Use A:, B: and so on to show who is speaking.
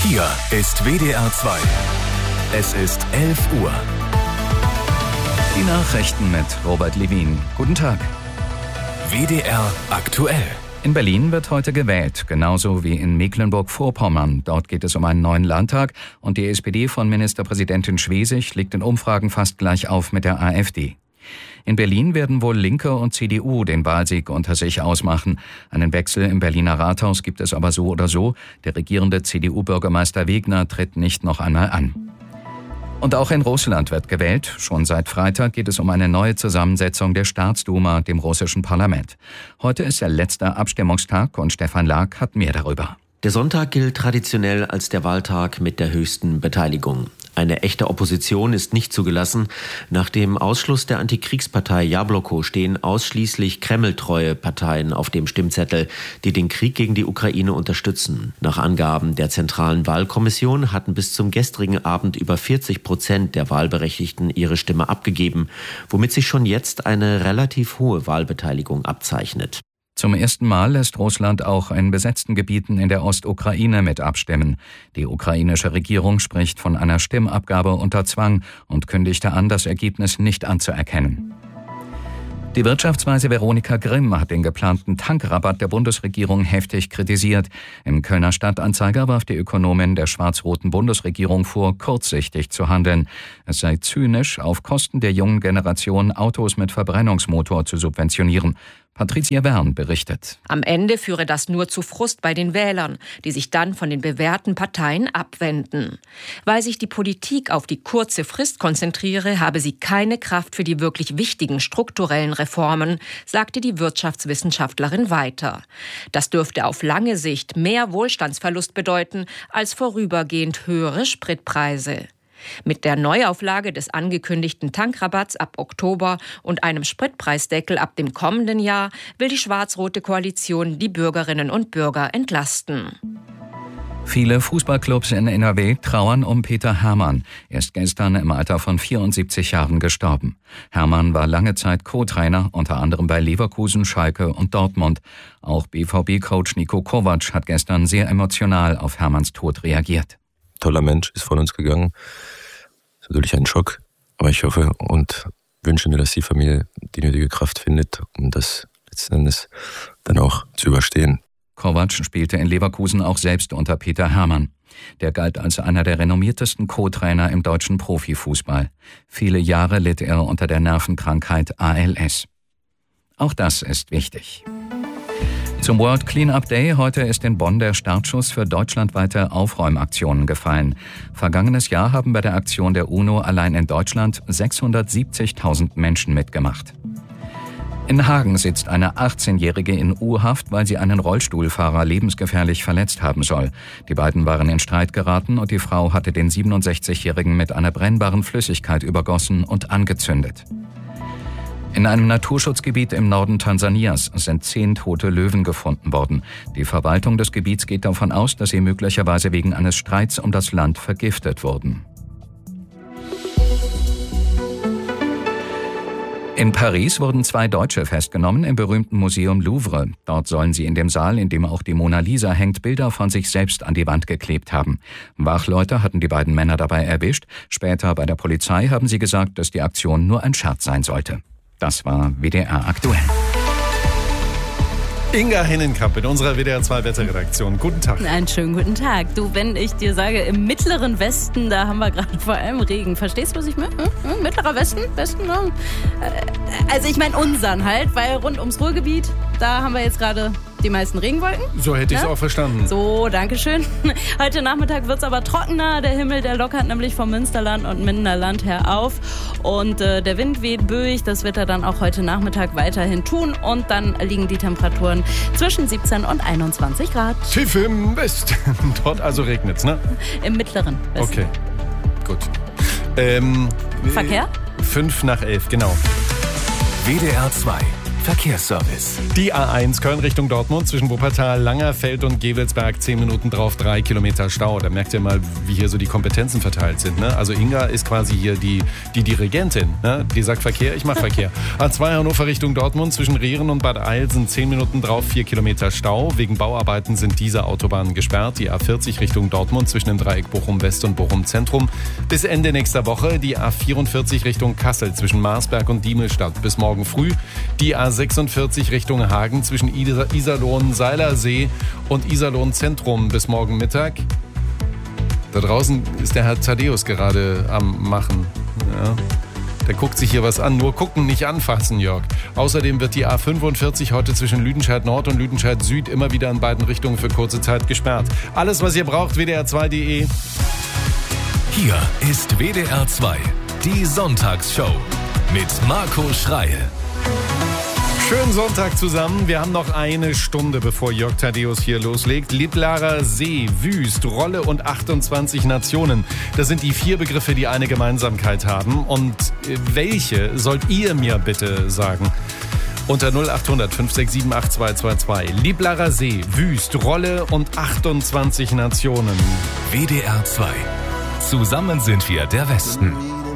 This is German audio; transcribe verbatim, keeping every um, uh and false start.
A: Hier ist W D R zwei. Es ist elf Uhr.
B: Die Nachrichten mit Robert Levin. Guten Tag.
A: W D R aktuell.
B: In Berlin wird heute gewählt, genauso wie in Mecklenburg-Vorpommern. Dort geht es um einen neuen Landtag und die S P D von Ministerpräsidentin Schwesig liegt in Umfragen fast gleich auf mit der AfD. In Berlin werden wohl Linke und C D U den Wahlsieg unter sich ausmachen. Einen Wechsel im Berliner Rathaus gibt es aber so oder so. Der regierende C D U-Bürgermeister Wegner tritt nicht noch einmal an. Und auch in Russland wird gewählt. Schon seit Freitag geht es um eine neue Zusammensetzung der Staatsduma, dem russischen Parlament. Heute ist der letzte Abstimmungstag und Stefan Lag hat mehr darüber.
C: Der Sonntag gilt traditionell als der Wahltag mit der höchsten Beteiligung. Eine echte Opposition ist nicht zugelassen. Nach dem Ausschluss der Antikriegspartei Jabloko stehen ausschließlich kremltreue Parteien auf dem Stimmzettel, die den Krieg gegen die Ukraine unterstützen. Nach Angaben der Zentralen Wahlkommission hatten bis zum gestrigen Abend über vierzig Prozent der Wahlberechtigten ihre Stimme abgegeben, womit sich schon jetzt eine relativ hohe Wahlbeteiligung abzeichnet.
B: Zum ersten Mal lässt Russland auch in besetzten Gebieten in der Ostukraine mit abstimmen. Die ukrainische Regierung spricht von einer Stimmabgabe unter Zwang und kündigte an, das Ergebnis nicht anzuerkennen. Die Wirtschaftsweise Veronika Grimm hat den geplanten Tankrabatt der Bundesregierung heftig kritisiert. Im Kölner Stadtanzeiger warf die Ökonomin der schwarz-roten Bundesregierung vor, kurzsichtig zu handeln. Es sei zynisch, auf Kosten der jungen Generation Autos mit Verbrennungsmotor zu subventionieren. Patricia Wern berichtet.
D: Am Ende führe das nur zu Frust bei den Wählern, die sich dann von den bewährten Parteien abwenden. Weil sich die Politik auf die kurze Frist konzentriere, habe sie keine Kraft für die wirklich wichtigen strukturellen Reformen, sagte die Wirtschaftswissenschaftlerin weiter. Das dürfte auf lange Sicht mehr Wohlstandsverlust bedeuten als vorübergehend höhere Spritpreise. Mit der Neuauflage des angekündigten Tankrabatts ab Oktober und einem Spritpreisdeckel ab dem kommenden Jahr will die schwarz-rote Koalition die Bürgerinnen und Bürger entlasten.
B: Viele Fußballclubs in N R W trauern um Peter Hermann. Er ist gestern im Alter von vierundsiebzig Jahren gestorben. Hermann war lange Zeit Co-Trainer, unter anderem bei Leverkusen, Schalke und Dortmund. Auch B V B-Coach Niko Kovac hat gestern sehr emotional auf Hermanns Tod reagiert.
E: Toller Mensch, ist von uns gegangen. Das ist natürlich ein Schock, aber ich hoffe und wünsche mir, dass die Familie die nötige Kraft findet, um das letzten Endes dann auch zu überstehen.
B: Kovac spielte in Leverkusen auch selbst unter Peter Hermann. Der galt als einer der renommiertesten Co-Trainer im deutschen Profifußball. Viele Jahre litt er unter der Nervenkrankheit A L S. Auch das ist wichtig. Zum World Cleanup Day heute ist in Bonn der Startschuss für deutschlandweite Aufräumaktionen gefallen. Vergangenes Jahr haben bei der Aktion der UNO allein in Deutschland sechshundertsiebzigtausend Menschen mitgemacht. In Hagen sitzt eine achtzehnjährige in U-Haft, weil sie einen Rollstuhlfahrer lebensgefährlich verletzt haben soll. Die beiden waren in Streit geraten und die Frau hatte den siebenundsechzigjährigen mit einer brennbaren Flüssigkeit übergossen und angezündet. In einem Naturschutzgebiet im Norden Tansanias sind zehn tote Löwen gefunden worden. Die Verwaltung des Gebiets geht davon aus, dass sie möglicherweise wegen eines Streits um das Land vergiftet wurden. In Paris wurden zwei Deutsche festgenommen im berühmten Museum Louvre. Dort sollen sie in dem Saal, in dem auch die Mona Lisa hängt, Bilder von sich selbst an die Wand geklebt haben. Wachleute hatten die beiden Männer dabei erwischt. Später bei der Polizei haben sie gesagt, dass die Aktion nur ein Scherz sein sollte. Das war W D R aktuell.
F: Inga Hennenkamp in unserer W D R zwei Wetterredaktion. Guten Tag.
G: Einen schönen guten Tag. Du, wenn ich dir sage, im mittleren Westen, da haben wir gerade vor allem Regen. Verstehst du, was ich meine? Hm? Hm? Mittlerer Westen? Westen? Hm? Also ich meine unseren halt, weil rund ums Ruhrgebiet, da haben wir jetzt gerade die meisten Regenwolken.
F: So hätte ich es
G: ja?
F: auch verstanden.
G: So, danke schön. Heute Nachmittag wird es aber trockener. Der Himmel, der lockert nämlich vom Münsterland und Minderland her auf. Und äh, der Wind weht böig. Das wird er dann auch heute Nachmittag weiterhin tun. Und dann liegen die Temperaturen zwischen siebzehn und einundzwanzig Grad.
F: Tief im Westen. Dort also regnet es, ne?
G: Im mittleren Westen.
F: Okay, gut. Ähm,
G: Verkehr?
F: Fünf nach elf, genau.
A: W D R zwei. Verkehrsservice.
F: Die A eins Köln Richtung Dortmund zwischen Wuppertal, Langerfeld und Gewelsberg. Zehn Minuten drauf, drei Kilometer Stau. Da merkt ihr mal, wie hier so die Kompetenzen verteilt sind. Ne? Also Inga ist quasi hier die, die Dirigentin. Ne? Die sagt Verkehr, ich mach Verkehr. A zwei Hannover Richtung Dortmund zwischen Rehren und Bad Eilsen. Zehn Minuten drauf, vier Kilometer Stau. Wegen Bauarbeiten sind diese Autobahnen gesperrt. Die A vierzig Richtung Dortmund zwischen dem Dreieck Bochum West und Bochum Zentrum. Bis Ende nächster Woche. Die A vierundvierzig Richtung Kassel zwischen Marsberg und Diemelstadt. Bis morgen früh. Die A sechsundvierzig Richtung Hagen zwischen Iserlohn-Seilersee und Iserlohn-Zentrum bis morgen Mittag. Da draußen ist der Herr Thaddeus gerade am Machen. Ja. Der guckt sich hier was an. Nur gucken, nicht anfassen, Jörg. Außerdem wird die A fünfundvierzig heute zwischen Lüdenscheid Nord und Lüdenscheid Süd immer wieder in beiden Richtungen für kurze Zeit gesperrt. Alles, was ihr braucht, W D R zwei punkt de.
A: Hier ist W D R zwei, die Sonntagsshow mit Marco Schreil.
F: Schönen Sonntag zusammen. Wir haben noch eine Stunde, bevor Jörg Thaddeus hier loslegt. Littlarer See, Wüst, Rolle und achtundzwanzig Nationen. Das sind die vier Begriffe, die eine Gemeinsamkeit haben. Und welche sollt ihr mir bitte sagen? Unter null acht hundert fünf sechs sieben acht zwei zwei zwei. Lieblarer See, Wüst, Rolle und achtundzwanzig Nationen.
A: W D R zwei. Zusammen sind wir der Westen.